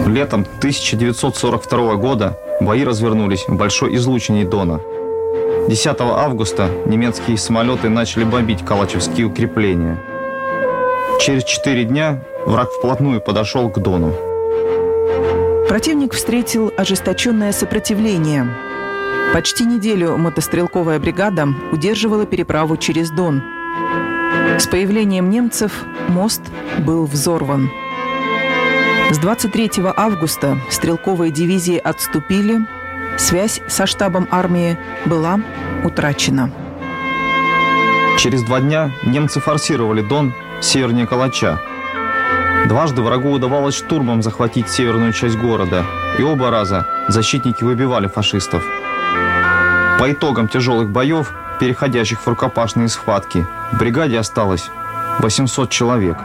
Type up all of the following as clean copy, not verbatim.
Летом 1942 года бои развернулись в большой излучине Дона. 10 августа немецкие самолеты начали бомбить калачевские укрепления. Через 4 дня враг вплотную подошел к Дону. Противник встретил ожесточенное сопротивление. Почти неделю мотострелковая бригада удерживала переправу через Дон. С появлением немцев мост был взорван. С 23 августа стрелковые дивизии отступили, связь со штабом армии была утрачена. Через 2 дня немцы форсировали Дон севернее Калача. Дважды врагу удавалось штурмом захватить северную часть города, и оба раза защитники выбивали фашистов. По итогам тяжелых боев, переходящих в рукопашные схватки, в бригаде осталось 800 человек.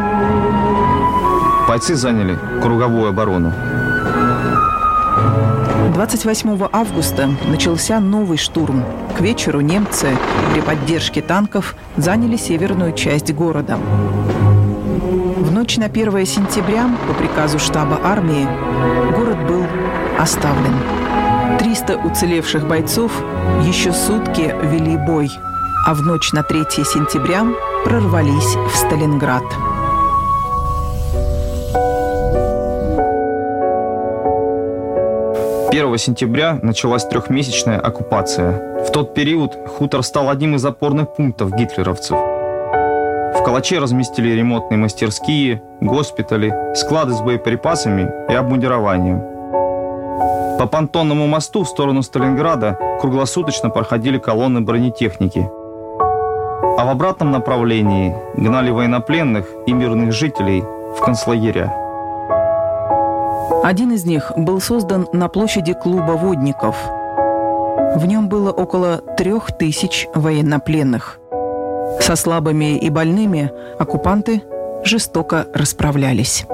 Бойцы заняли круговую оборону. 28 августа начался новый штурм. К вечеру немцы при поддержке танков заняли северную часть города. В ночь на 1 сентября по приказу штаба армии город был оставлен. 300 уцелевших бойцов еще сутки вели бой, а в ночь на 3 сентября прорвались в Сталинград. «1 сентября началась 3-месячная оккупация. В тот период хутор стал одним из опорных пунктов гитлеровцев. В Калаче разместили ремонтные мастерские, госпитали, склады с боеприпасами и обмундированием. По понтонному мосту в сторону Сталинграда круглосуточно проходили колонны бронетехники. А в обратном направлении гнали военнопленных и мирных жителей в концлагеря. Один из них был создан на площади клуба водников. В нем было около 3000 военнопленных. Со слабыми и больными оккупанты жестоко расправлялись.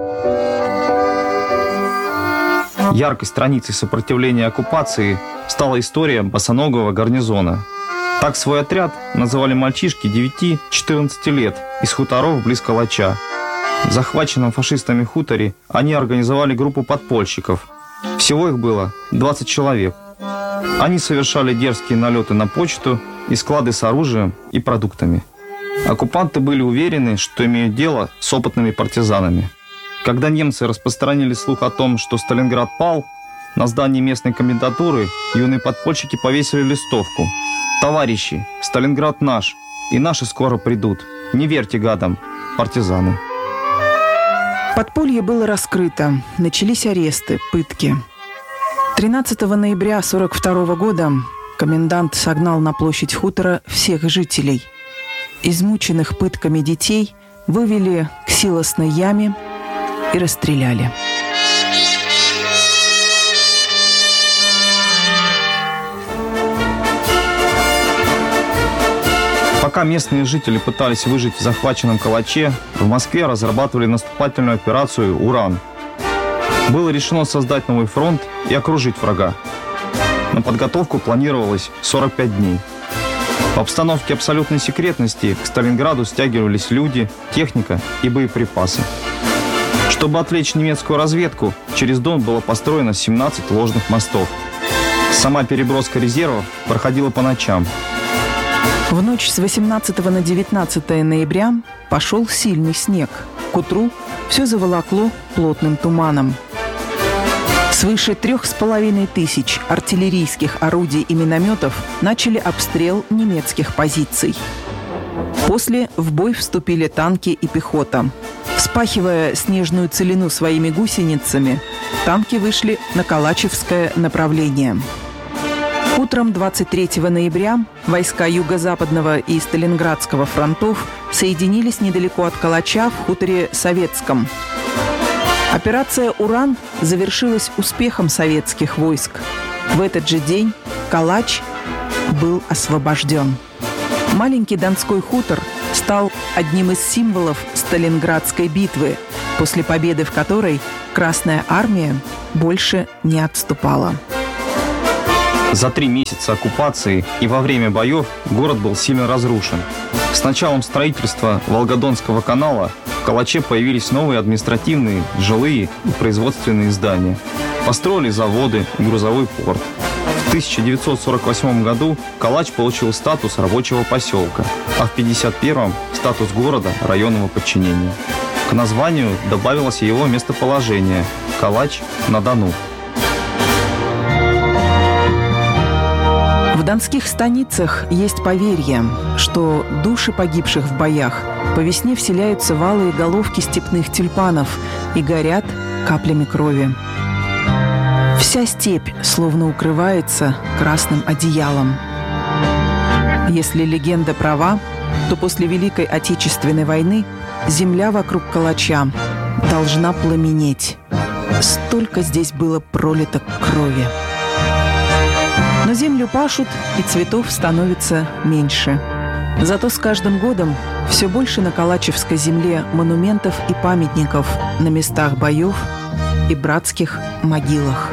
Яркой страницей сопротивления оккупации стала история босоногого гарнизона. Так свой отряд называли мальчишки 9-14 лет из хуторов близ Калача. В захваченном фашистами хуторе они организовали группу подпольщиков. Всего их было 20 человек. Они совершали дерзкие налеты на почту и склады с оружием и продуктами. Оккупанты были уверены, что имеют дело с опытными партизанами. Когда немцы распространили слух о том, что Сталинград пал, на здании местной комендатуры юные подпольщики повесили листовку: «Товарищи, Сталинград наш, и наши скоро придут. Не верьте гадам, партизаны». Подполье было раскрыто, начались аресты, пытки. 13 ноября 1942 года комендант согнал на площадь хутора всех жителей. Измученных пытками детей вывели к силосной яме и расстреляли. Пока местные жители пытались выжить в захваченном Калаче, в Москве разрабатывали наступательную операцию «Уран». Было решено создать новый фронт и окружить врага. На подготовку планировалось 45 дней. В обстановке абсолютной секретности к Сталинграду стягивались люди, техника и боеприпасы. Чтобы отвлечь немецкую разведку, через Дон было построено 17 ложных мостов. Сама переброска резервов проходила по ночам. В ночь с 18 на 19 ноября пошел сильный снег. К утру все заволокло плотным туманом. Свыше 3500 артиллерийских орудий и минометов начали обстрел немецких позиций. После в бой вступили танки и пехота. Вспахивая снежную целину своими гусеницами, танки вышли на Калачевское направление. Утром 23 ноября войска Юго-Западного и Сталинградского фронтов соединились недалеко от Калача в хуторе Советском. Операция «Уран» завершилась успехом советских войск. В этот же день Калач был освобожден. Маленький Донской хутор стал одним из символов Сталинградской битвы, после победы в которой Красная армия больше не отступала. За 3 месяца оккупации и во время боев город был сильно разрушен. С началом строительства Волгодонского канала в Калаче появились новые административные, жилые и производственные здания. Построили заводы и грузовой порт. В 1948 году Калач получил статус рабочего поселка, а в 1951 статус города районного подчинения. К названию добавилось его местоположение – Калач-на-Дону. В донских станицах есть поверье, что души погибших в боях по весне вселяются в алые головки степных тюльпанов и горят каплями крови. Вся степь словно укрывается красным одеялом. Если легенда права, то после Великой Отечественной войны земля вокруг Калача должна пламенеть. Столько здесь было пролито крови. Но землю пашут, и цветов становится меньше. Зато с каждым годом все больше на калачевской земле монументов и памятников на местах боев и братских могилах.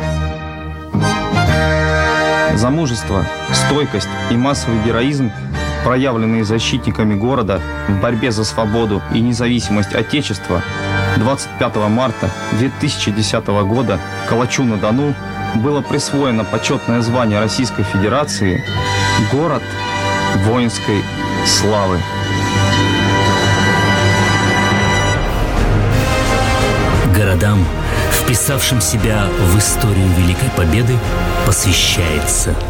За мужество, стойкость и массовый героизм, проявленные защитниками города в борьбе за свободу и независимость Отечества, 25 марта 2010 года Калачу-на-Дону было присвоено почетное звание Российской Федерации «Город воинской славы». Городам, вписавшим себя в историю Великой Победы, посвящается